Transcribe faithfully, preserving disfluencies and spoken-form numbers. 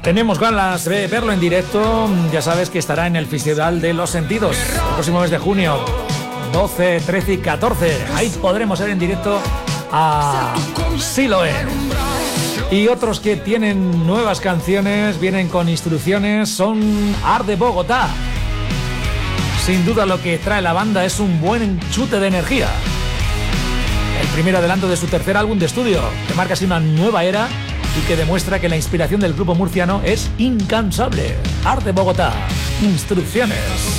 Tenemos ganas de verlo en directo. Ya sabes que estará en el Festival de los Sentidos el próximo mes de junio, doce, trece y catorce. Ahí podremos ver en directo a Siloé. Y otros que tienen nuevas canciones, vienen con instrucciones, son Art de Bogotá. Sin duda lo que trae la banda es un buen chute de energía. El primer adelanto de su tercer álbum de estudio, que marca así una nueva era y que demuestra que la inspiración del grupo murciano es incansable. Art de Bogotá, instrucciones.